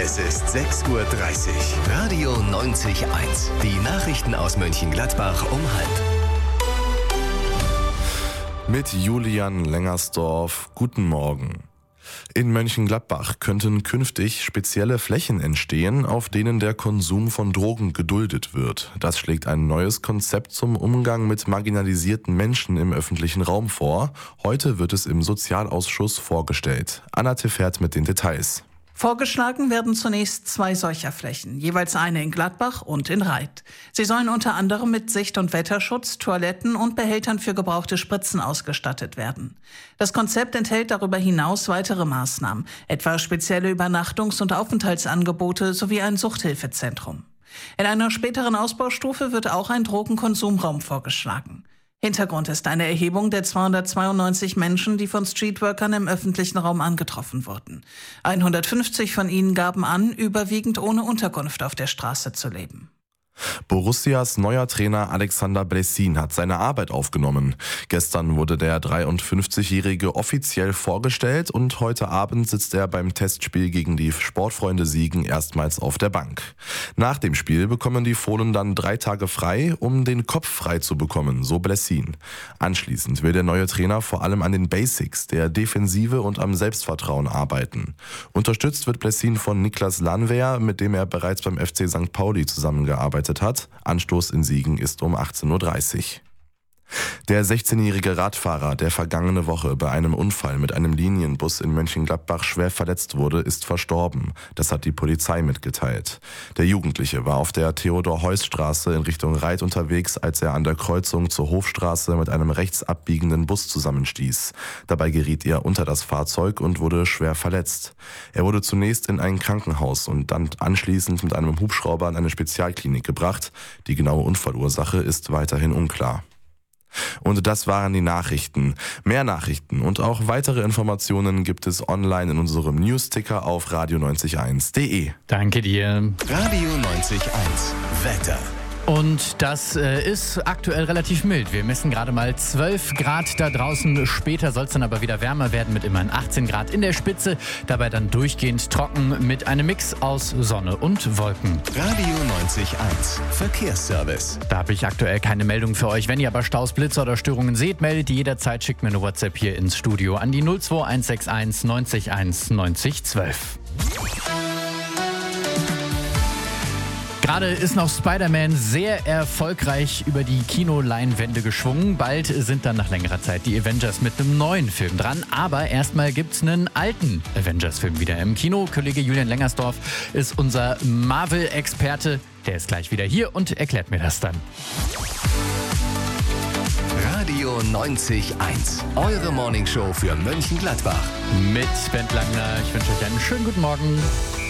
Es ist 6:30 Uhr. Radio 90.1. Die Nachrichten aus Mönchengladbach um 12:30. Mit Julian Lengersdorf. Guten Morgen. In Mönchengladbach könnten künftig spezielle Flächen entstehen, auf denen der Konsum von Drogen geduldet wird. Das schlägt ein neues Konzept zum Umgang mit marginalisierten Menschen im öffentlichen Raum vor. Heute wird es im Sozialausschuss vorgestellt. Anna Tiffert mit den Details. Vorgeschlagen werden zunächst 2 solcher Flächen, jeweils eine in Gladbach und in Reith. Sie sollen unter anderem mit Sicht- und Wetterschutz, Toiletten und Behältern für gebrauchte Spritzen ausgestattet werden. Das Konzept enthält darüber hinaus weitere Maßnahmen, etwa spezielle Übernachtungs- und Aufenthaltsangebote sowie ein Suchthilfezentrum. In einer späteren Ausbaustufe wird auch ein Drogenkonsumraum vorgeschlagen. Hintergrund ist eine Erhebung der 292 Menschen, die von Streetworkern im öffentlichen Raum angetroffen wurden. 150 von ihnen gaben an, überwiegend ohne Unterkunft auf der Straße zu leben. Borussias neuer Trainer Alexander Blessin hat seine Arbeit aufgenommen. Gestern wurde der 53-Jährige offiziell vorgestellt und heute Abend sitzt er beim Testspiel gegen die Sportfreunde Siegen erstmals auf der Bank. Nach dem Spiel bekommen die Fohlen dann 3 Tage frei, um den Kopf frei zu bekommen, so Blessin. Anschließend will der neue Trainer vor allem an den Basics, der Defensive und am Selbstvertrauen arbeiten. Unterstützt wird Blessin von Niklas Landwehr, mit dem er bereits beim FC St. Pauli zusammengearbeitet hat. Anstoß in Siegen ist um 18:30 Uhr. Der 16-jährige Radfahrer, der vergangene Woche bei einem Unfall mit einem Linienbus in Mönchengladbach schwer verletzt wurde, ist verstorben. Das hat die Polizei mitgeteilt. Der Jugendliche war auf der Theodor-Heuss-Straße in Richtung Reith unterwegs, als er an der Kreuzung zur Hofstraße mit einem rechts abbiegenden Bus zusammenstieß. Dabei geriet er unter das Fahrzeug und wurde schwer verletzt. Er wurde zunächst in ein Krankenhaus und dann anschließend mit einem Hubschrauber in eine Spezialklinik gebracht. Die genaue Unfallursache ist weiterhin unklar. Und das waren die Nachrichten. Mehr Nachrichten und auch weitere Informationen gibt es online in unserem Newsticker auf radio901.de. Danke dir. Radio 90.1. Wetter. Und das ist aktuell relativ mild. Wir messen gerade mal 12 Grad da draußen. Später soll es dann aber wieder wärmer werden mit immerhin 18 Grad in der Spitze. Dabei dann durchgehend trocken mit einem Mix aus Sonne und Wolken. Radio 90.1. Verkehrsservice. Da habe ich aktuell keine Meldung für euch. Wenn ihr aber Staus, Blitzer oder Störungen seht, meldet die jederzeit. Schickt mir eine WhatsApp hier ins Studio an die 02161 90 1 90 12. Gerade ist noch Spider-Man sehr erfolgreich über die Kinoleinwände geschwungen. Bald sind dann nach längerer Zeit die Avengers mit einem neuen Film dran. Aber erstmal gibt's einen alten Avengers-Film wieder im Kino. Kollege Julian Lengersdorf ist unser Marvel-Experte. Der ist gleich wieder hier und erklärt mir das dann. Radio 90.1. Eure Morningshow für Mönchengladbach. Mit Bent Langner. Ich wünsche euch einen schönen guten Morgen.